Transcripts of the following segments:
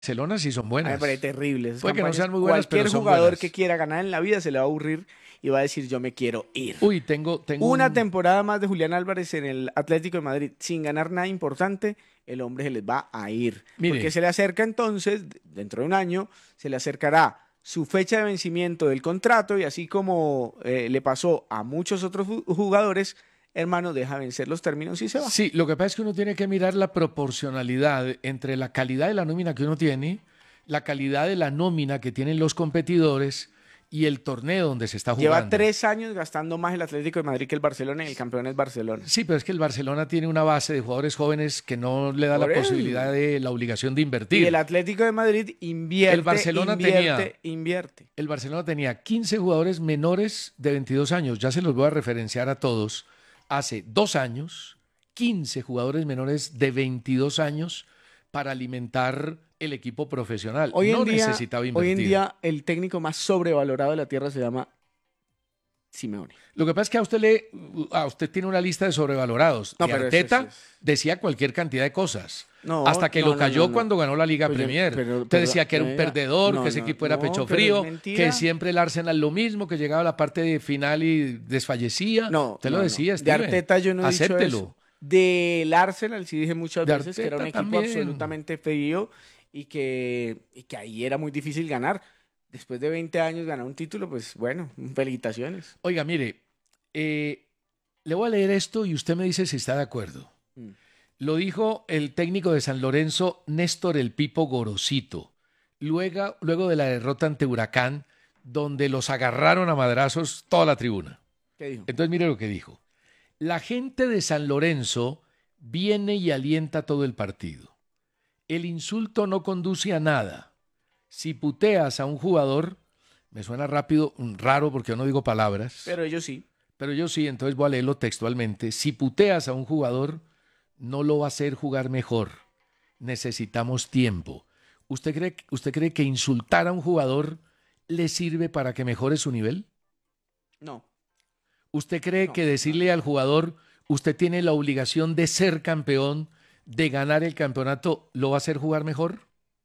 Barcelona sí son A mí me buenas. parece terrible esas Puede que no campañas. sean muy buenas, pero Cualquier son jugador buenas. que quiera ganar en la vida se le va a aburrir y va a decir yo me quiero ir. Uy, tengo Una temporada más de Julián Álvarez en el Atlético de Madrid sin ganar nada importante, el hombre se les va a ir. Mire. Porque se le acerca entonces, dentro de un año, se le acercará su fecha de vencimiento del contrato y así como le pasó a muchos otros jugadores, hermano, deja vencer los términos y se va. Sí, lo que pasa es que uno tiene que mirar la proporcionalidad entre la calidad de la nómina que uno tiene, la calidad de la nómina que tienen los competidores y el torneo donde se está jugando. Lleva 3 años gastando más el Atlético de Madrid que el Barcelona y el campeón es Barcelona. Sí, pero es que el Barcelona tiene una base de jugadores jóvenes que no le da Por la él. posibilidad de la obligación de Y invertir. el Atlético de Madrid invierte, El Barcelona invierte. El Barcelona tenía 15 jugadores menores de 22 años. Ya se los voy a referenciar a todos. Hace 2 años, 15 jugadores menores de 22 años para alimentar el equipo profesional. Hoy no en día, necesitaba invertir. hoy en día el técnico más sobrevalorado de la tierra se llama Simeone. Lo que pasa es que a usted tiene una lista de sobrevalorados. No, Y pero Arteta eso es- decía cualquier cantidad de cosas. No, hasta que no, lo no, cayó no. cuando ganó la Liga Pues, Premier. pero- Usted decía que era un mira, perdedor, no, que ese no, equipo era no, pecho pero es frío, mentira. que siempre el Arsenal lo mismo, que llegaba a la parte de final y desfallecía. No, Usted no, lo no. decía, De Steven. Arteta yo no he dicho Acéptelo. eso. Del Arsenal sí dije muchas De veces que era un Arteta equipo también. absolutamente frío y que ahí era muy difícil ganar. Después de 20 años ganar un título, pues bueno, felicitaciones. Oiga, mire, le voy a leer esto y usted me dice si está de acuerdo. Mm. Lo dijo el técnico de San Lorenzo, Néstor El Pipo Gorosito, luego de la derrota ante Huracán, donde los agarraron a madrazos toda la tribuna. ¿Qué dijo? Entonces mire lo que dijo. La gente de San Lorenzo viene y alienta todo el partido. El insulto no conduce a nada. Si puteas a un jugador, me suena raro porque yo no digo palabras, Pero ellos sí. pero yo sí, entonces voy a leerlo textualmente. Si puteas a un jugador, no lo va a hacer jugar mejor. Necesitamos tiempo. ¿Usted cree que insultar a un jugador le sirve para que mejore su nivel? No. ¿Usted cree No, que decirle al jugador, usted tiene la obligación de ser campeón, de ganar el campeonato, lo va a hacer jugar mejor?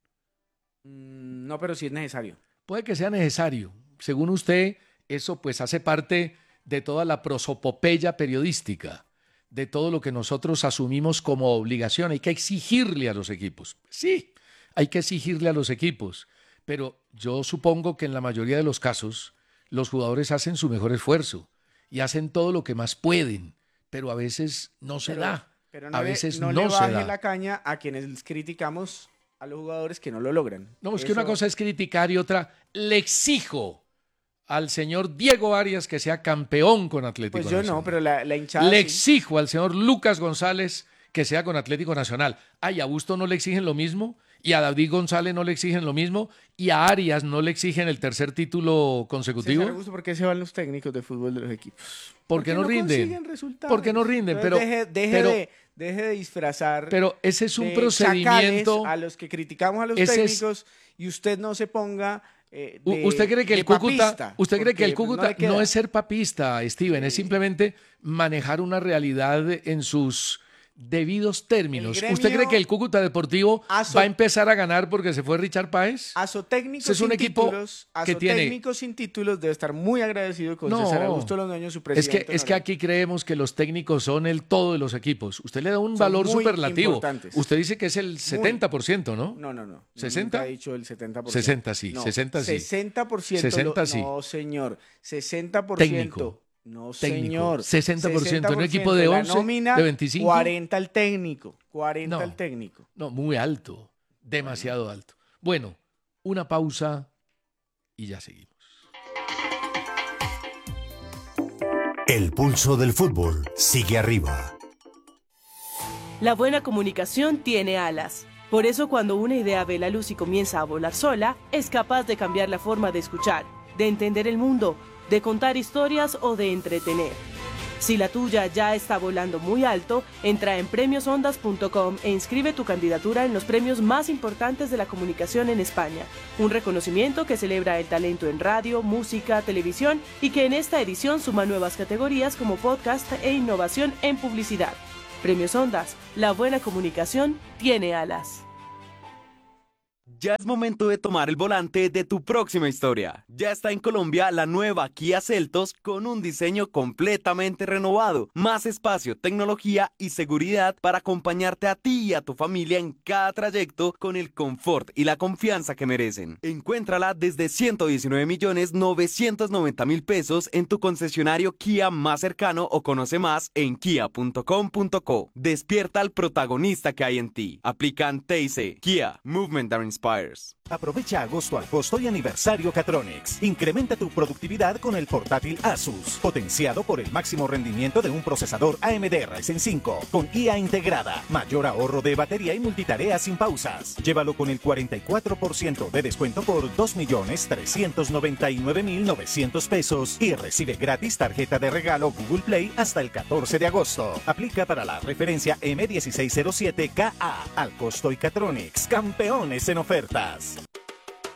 No, pero sí es necesario. Puede que sea necesario. Según usted, eso pues hace parte de toda la prosopopeya periodística, de todo lo que nosotros asumimos como obligación. Hay que exigirle a los equipos. Sí, hay que exigirle a los equipos. Pero yo supongo que en la mayoría de los casos, los jugadores hacen su mejor esfuerzo y hacen todo lo que más pueden, pero a veces no se da. Pero A veces no no le se baje da. la caña a quienes criticamos a los jugadores que no lo logran. No, es que Eso- una cosa es criticar y otra, le exijo al señor Diego Arias que sea campeón con Atlético Pues yo Nacional. no, pero la hinchada Le sí. exijo al señor Lucas González que sea con Atlético Nacional. Ay, a Busto no le exigen lo mismo, y a David González no le exigen lo mismo, y a Arias no le exigen el tercer título consecutivo. César Augusto, ¿por qué se van los técnicos de fútbol de los equipos? Porque no rinden. consiguen resultados. Porque no rinden, Entonces, pero- deje de disfrazar. Pero ese es un de procedimiento. chacales a los que criticamos a los Ese es- técnicos y usted no se ponga ¿Usted cree que de el Cúcuta, papista, usted cree que el porque, pues, Cúcuta le queda. no es ser papista, Steven, es Sí. simplemente manejar una realidad en sus debidos términos? gremio- ¿Usted cree que el Cúcuta Deportivo Aso- va a empezar a ganar porque se fue Richard Páez? Azotécnicos Ese es un sin equipo títulos, que tiene- Azotécnicos sin títulos debe estar muy agradecido con No. César Augusto Londoño, su Es presidente. que honorario. aquí creemos que los técnicos son el todo de los equipos. Usted le da un Son valor muy superlativo. importantes. Usted dice que es el 70%, ¿no? No. 60? Nunca he dicho el 70%. 60 sí, No, 60 sí. 60%. 60 sí. No, señor. 60%. Técnico. No, Técnico. señor. 60%. En un equipo de la 11, nómina, de 25. 40 al técnico. 40 No. al técnico. No, muy alto. Demasiado alto. Bueno, una pausa y ya seguimos. El pulso del fútbol sigue arriba. La buena comunicación tiene alas. Por eso cuando una idea ve la luz y comienza a volar sola, es capaz de cambiar la forma de escuchar, de entender el mundo, de contar historias o de entretener. Si la tuya ya está volando muy alto, entra en premiosondas.com e inscribe tu candidatura en los premios más importantes de la comunicación en España. Un reconocimiento que celebra el talento en radio, música, televisión y que en esta edición suma nuevas categorías como podcast e innovación en publicidad. Premios Ondas, la buena comunicación tiene alas. Ya es momento de tomar el volante de tu próxima historia. Ya está en Colombia la nueva Kia Seltos con un diseño completamente renovado, más espacio, tecnología y seguridad para acompañarte a ti y a tu familia en cada trayecto con el confort y la confianza que merecen. Encuéntrala desde 119.990.000 pesos en tu concesionario Kia más cercano o conoce más en kia.com.co. Despierta al protagonista que hay en ti. Aplican TIC. Kia, Movement that Inspires. Aprovecha agosto al costo y aniversario Catronics. Incrementa tu productividad con el portátil Asus, potenciado por el máximo rendimiento de un procesador AMD Ryzen 5, con IA integrada, mayor ahorro de batería y multitarea sin pausas. Llévalo con el 44% de descuento por 2.399.900 pesos y recibe gratis tarjeta de regalo Google Play hasta el 14 de agosto. Aplica para la referencia M1607KA al costo y Catronics, campeones en ofertas.